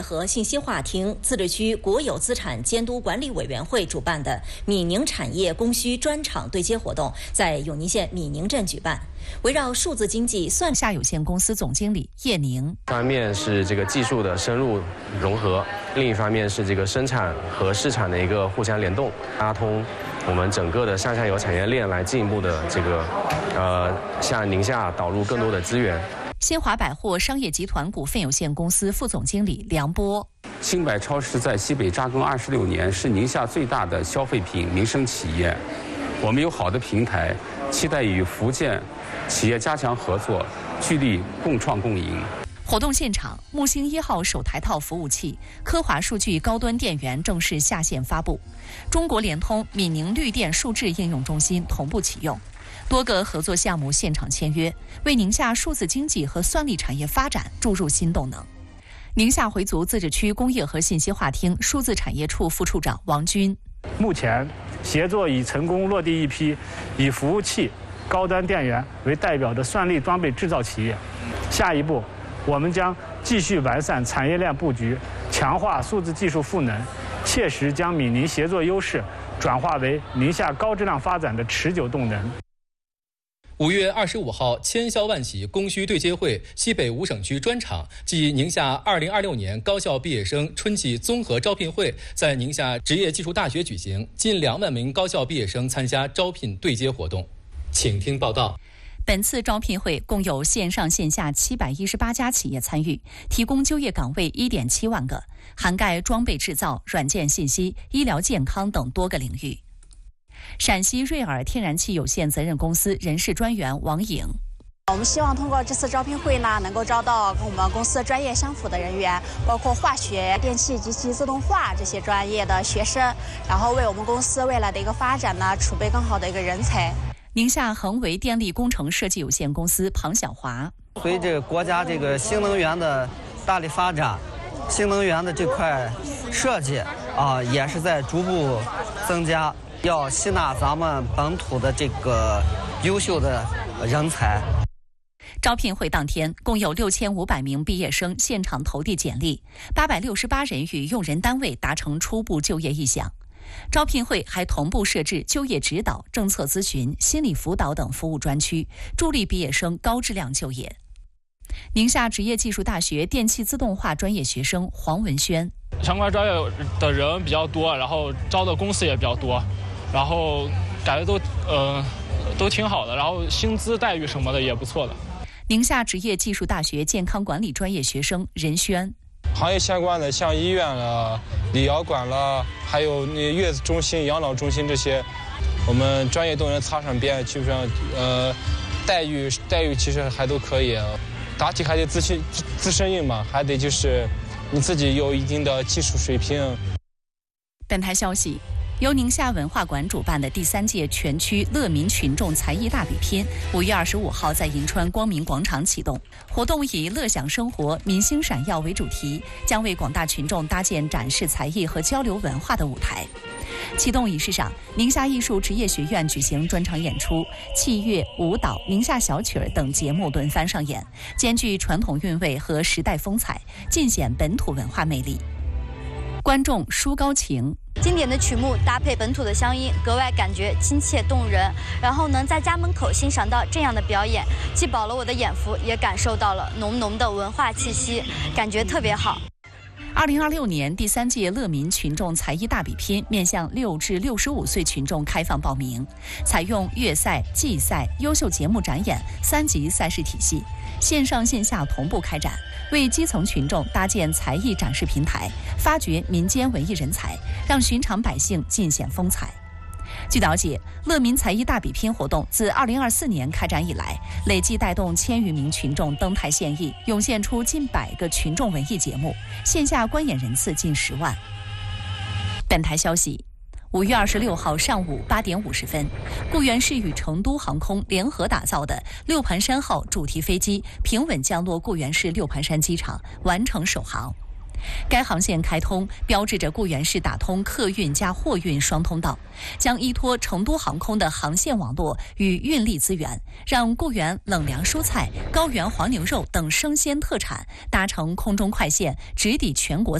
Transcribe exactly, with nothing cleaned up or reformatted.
和信息化厅、自治区国有资产监督管理委员会主办的闽宁产业供需专场对接活动在永宁县闽宁镇举办。围绕数字经济算下有限公司总经理叶宁， 一方面是这个技术的深入融合，另一方面是这个生产和市场的一个互相联动，拉通我们整个的上下游产业链，来进一步的这个呃向宁夏导入更多的资源。 新华百货商业集团股份有限公司副总经理梁波， 新百超市在西北扎根二十六年，是宁夏最大的消费品民生企业。我们有好的平台，期待与福建企业加强合作，聚力共创共赢。 活动现场，木星一号首台套服务器科华数据高端电源正式下线发布，中国联通闽宁绿电数智应用中心同步启用，多个合作项目现场签约，为宁夏数字经济和算力产业发展注入新动能。宁夏回族自治区工业和信息化厅数字产业处副处长王军， 目前协作已成功落地一批以服务器、高端电源为代表的算力装备制造企业。下一步，我们将继续完善产业链布局，强化数字技术赋能，切实将闽宁协作优势转化为宁夏高质量发展的持久动能。 五月二十五号，千销万企供需对接会西北五省区专场暨宁夏二零二六年高校毕业生春季综合招聘会在宁夏职业技术大学举行，近两万名高校毕业生参加招聘对接活动。请听报道。 本次招聘会共有线上线下七百一十八家企业参与，提供就业岗位一点七万个，涵盖装备制造、软件信息、医疗健康等多个领域。陕西瑞尔天然气有限责任公司人事专员王颖， 我们希望通过这次招聘会呢，能够招到跟我们公司专业相符的人员，包括化学、电气、机器自动化这些专业的学生，然后为我们公司未来的一个发展呢，储备更好的一个人才。 宁夏恒维电力工程设计有限公司庞小华， 随着国家这个新能源的大力发展，新能源的这块设计啊，也是在逐步增加，要吸纳咱们本土的这个优秀的人才。 招聘会当天，共有六千五百名毕业生现场投递简历，八百六十八人与用人单位达成初步就业意向。招聘会还同步设置就业指导、政策咨询、心理辅导等服务专区，助力毕业生高质量就业。宁夏职业技术大学电气自动化专业学生黄文轩， 相关专业的人比较多，然后招的公司也比较多，然后感觉都呃都挺好的，然后薪资待遇什么的也不错的。 宁夏职业技术大学健康管理专业学生任轩， 行业相关的像医院了、理疗馆了，还有那月子中心、养老中心这些，我们专业都能擦上边，基本上呃待遇待遇其实还都可以。答题还得自身自身硬嘛，还得就是你自己有一定的技术水平。 本台消息，由宁夏文化馆主办的第三届全区乐民群众才艺大比拼，五月二十五号在银川光明广场启动。活动以乐享生活、民星闪耀为主题，将为广大群众搭建展示才艺和交流文化的舞台。启动仪式上，宁夏艺术职业学院举行专场演出，器乐、舞蹈、宁夏小曲儿等节目轮番上演，兼具传统韵味和时代风采，尽显本土文化魅力。观众抒高情， 经典的曲目搭配本土的乡音，格外感觉亲切动人。然后能在家门口欣赏到这样的表演，既饱了我的眼福，也感受到了浓浓的文化气息，感觉特别好。 二零二六年第三届乐民群众才艺大比拼面向六至六十五岁群众开放报名，采用粤赛、季赛、优秀节目展演三级赛事体系，线上线下同步开展，为基层群众搭建才艺展示平台，发掘民间文艺人才，让寻常百姓尽显风采。据了解，乐民才艺大比拼活动自二零二四年开展以来，累计带动千余名群众登台献艺，涌现出近百个群众文艺节目，线下观演人次近十万。本台消息，五月二十六号上午八点五十分，固原市与成都航空联合打造的六盘山号主题飞机平稳降落固原市六盘山机场，完成首航。该航线开通，标志着固原市打通客运加货运双通道，将依托成都航空的航线网络与运力资源，让固原冷凉蔬菜、高原黄牛肉等生鲜特产搭乘空中快线，直抵全国